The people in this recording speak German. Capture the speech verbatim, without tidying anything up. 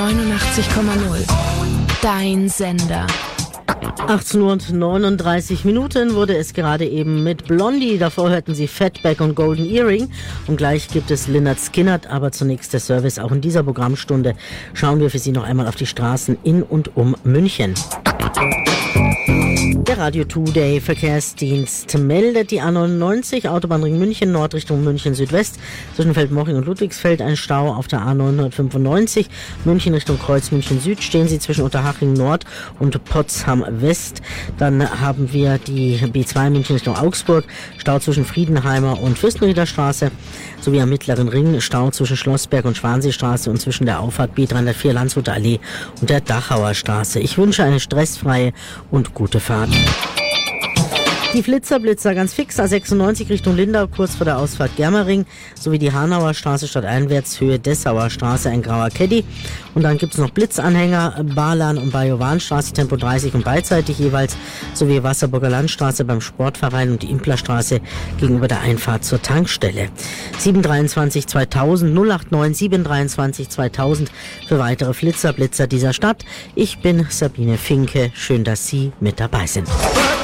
neunundachtzig Komma null. Dein Sender. achtzehn Uhr und neununddreißig Minuten wurde es gerade eben mit Blondie. Davor hörten Sie Fatback und Golden Earring. Und gleich gibt es Lynyrd Skynyrd. Aber zunächst der Service. Auch in dieser Programmstunde schauen wir für Sie noch einmal auf die Straßen in und um München. Der Radio Today Verkehrsdienst meldet die A neunundneunzig, Autobahnring München Nord Richtung München Südwest. Zwischen Feldmoching und Ludwigsfeld ein Stau auf der A neunhundertfünfundneunzig. München Richtung Kreuz München Süd stehen Sie zwischen Unterhaching Nord und Potsdam West. Dann haben wir die B zwei München Richtung Augsburg. Stau zwischen Friedenheimer und Fürstenrieder Straße. Sowie am Mittleren Ring Stau zwischen Schlossberg und Schwanseestraße und zwischen der Auffahrt B dreihundertvier Landshuter Allee und der Dachauer Straße. Ich wünsche eine stressfreie und gute Fahrt. Die Flitzer-Blitzer ganz fix, A sechsundneunzig Richtung Lindau, kurz vor der Ausfahrt Germering, sowie die Hanauer Straße stadteinwärts, Höhe Dessauer Straße, ein grauer Caddy. Und dann gibt es noch Blitzanhänger, Barlan und Bajowanstraße, Tempo dreißig und beidseitig jeweils, sowie Wasserburger Landstraße beim Sportverein und die Implerstraße gegenüber der Einfahrt zur Tankstelle. sieben dreiundzwanzig zweitausend null acht neun sieben dreiundzwanzig zweitausend für weitere Flitzer-Blitzer dieser Stadt. Ich bin Sabine Finke, schön, dass Sie mit dabei sind.